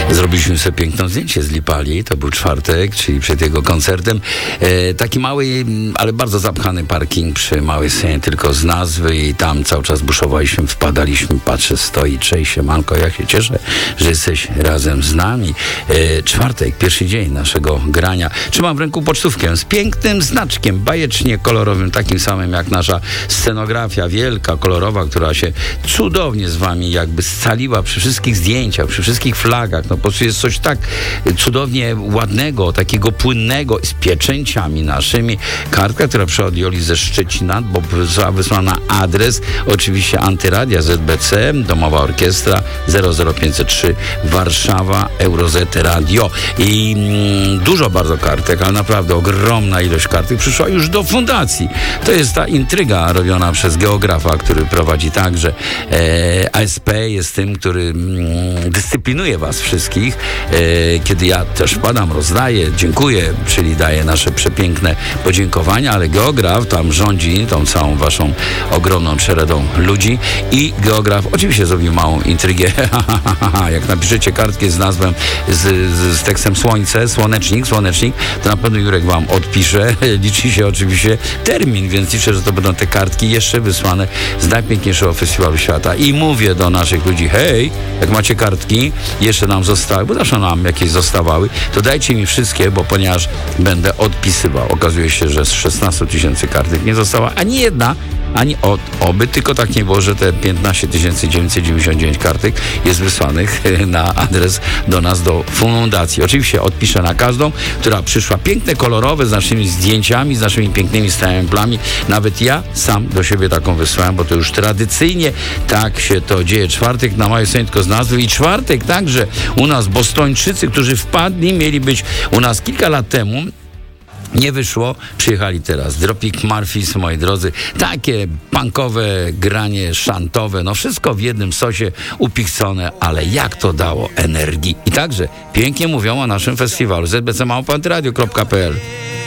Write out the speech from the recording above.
Zrobiliśmy sobie piękne zdjęcie z Lipali, to był czwartek, czyli przed jego koncertem. Taki mały, ale bardzo zapchany parking przy małej scenie, tylko z nazwy i tam cały czas buszowaliśmy, wpadaliśmy, patrzę, stoi, cześć, siemanko, ja się cieszę, że jesteś razem z nami. Czwartek, pierwszy dzień naszego grania. Trzymam w ręku pocztówkę z pięknym znaczkiem, bajecznie kolorowym, takim samym jak nasza scenografia, wielka, kolorowa, która się cudownie z wami jakby scaliła przy wszystkich zdjęciach, przy wszystkich flagach. No po prostu jest coś tak cudownie ładnego, takiego płynnego, z pieczęciami naszymi. Kartka, która przyszła od Joli ze Szczecina, bo została wysłana adres, oczywiście Antyradia ZBC, Domowa Orkiestra 00503 Warszawa, EuroZ Radio. I dużo bardzo kartek, ale naprawdę ogromna ilość kartek przyszła już do fundacji. To jest ta intryga robiona przez geografa, który prowadzi także ASP, jest tym, który dyscyplinuje was wszystkich. Kiedy ja też wpadam, rozdaję, dziękuję, czyli daję nasze przepiękne podziękowania, ale geograf tam rządzi tą całą waszą ogromną szeredą ludzi i geograf oczywiście zrobił małą intrygę. Jak napiszecie kartkę z nazwą, z tekstem słonecznik, to na pewno Jurek wam odpisze. Liczy się oczywiście termin, więc liczę, że to będą te kartki jeszcze wysłane z najpiękniejszego festiwalu świata. I mówię do naszych ludzi, hej, jak macie kartki, jeszcze nam zostały, bo zawsze nam jakieś zostawały, to dajcie mi wszystkie, bo ponieważ będę odpisywał. Okazuje się, że z 16 000 kartek nie została ani jedna, ani oby, tylko tak nie było, że te 15 999 kartek jest wysłanych na adres do nas, do fundacji. Oczywiście odpiszę na każdą, która przyszła. Piękne, kolorowe, z naszymi zdjęciami, z naszymi pięknymi stemplami. Nawet ja sam do siebie taką wysłałem, bo to już tradycyjnie tak się to dzieje. Czwartek na małej scenie tylko z nazwy i czwartek także u nas bostończycy, którzy wpadli, mieli być u nas kilka lat temu. Nie wyszło, przyjechali teraz. Dropkick Murphys, moi drodzy, takie punkowe granie, szantowe, no wszystko w jednym sosie upichcone, ale jak to dało energii. I także pięknie mówią o naszym festiwalu zbcmałpa.antyradio.pl.